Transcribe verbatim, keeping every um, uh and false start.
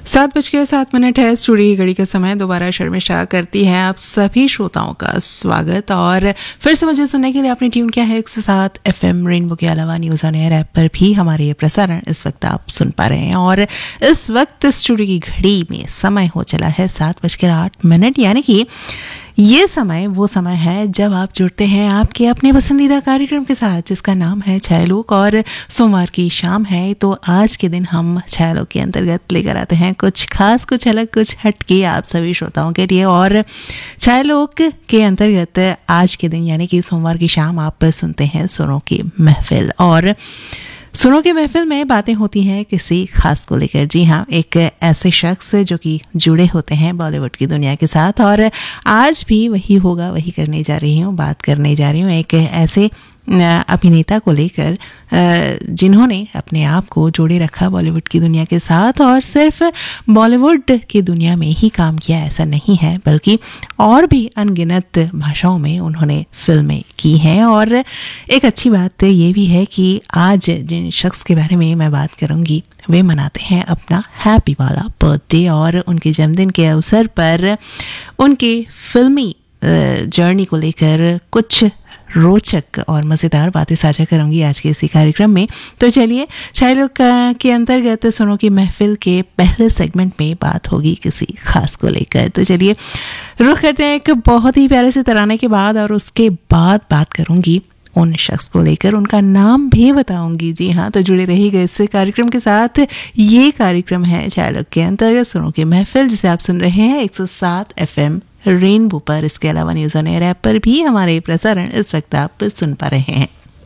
सात बज के सात मिनट है। स्टूडियो की घड़ी का समय। दोबारा शर्मिष्ठा करती है आप सभी श्रोताओं का स्वागत और फिर से मुझे सुनने के लिए आपने ट्यून किया है एक सौ सात एफ एम रेनबो के अलावा न्यूज़ ऑन एयर ऐप पर भी हमारे ये प्रसारण इस वक्त आप सुन पा रहे हैं। और इस वक्त स्टूडियो की घड़ी में समय हो चला है सात बज के आठ मिनट, यानी कि ये समय वो समय है जब आप जुड़ते हैं आपके अपने पसंदीदा कार्यक्रम के साथ, जिसका नाम है छायालोक। और सोमवार की शाम है तो आज के दिन हम छायालोक के अंतर्गत लेकर आते हैं कुछ खास, कुछ अलग, कुछ हटके आप सभी श्रोताओं के लिए। और छायालोक के अंतर्गत आज के दिन यानी कि सोमवार की शाम आप सुनते हैं सुरों की महफिल। और सुरों की महफिल में बातें होती हैं किसी खास को लेकर। जी हाँ, एक ऐसे शख्स जो कि जुड़े होते हैं बॉलीवुड की दुनिया के साथ, और आज भी वही होगा, वही करने जा रही हूँ, बात करने जा रही हूँ एक ऐसे अभिनेता को लेकर जिन्होंने अपने आप को जोड़े रखा बॉलीवुड की दुनिया के साथ। और सिर्फ बॉलीवुड की दुनिया में ही काम किया ऐसा नहीं है, बल्कि और भी अनगिनत भाषाओं में उन्होंने फिल्में की हैं। और एक अच्छी बात ये भी है कि आज जिन शख्स के बारे में मैं बात करूंगी वे मनाते हैं अपना हैप्पी वाला बर्थडे। और उनके जन्मदिन के अवसर पर उनके फिल्मी जर्नी को लेकर कुछ रोचक और मज़ेदार बातें साझा करूंगी आज के इसी कार्यक्रम में। तो चलिए, छायालोक के अंतर्गत सुनो की महफिल के पहले सेगमेंट में बात होगी किसी खास को लेकर। तो चलिए रुख करते हैं एक बहुत ही प्यारे से तराने के बाद, और उसके बाद बात करूंगी उन शख्स को लेकर, उनका नाम भी बताऊंगी। जी हाँ, तो जुड़े रहिएगा इस कार्यक्रम के साथ। ये कार्यक्रम है छायालोक के अंतर्गत सुनो की महफिल, जिसे आप सुन रहे हैं एक सौ सात एफ एम रेनबो पर। इसके अलावा न्यूज़ ऑन एयर ऐप पर भी हमारे प्रसारण इस वक्त आप सुन पा रहे हैं।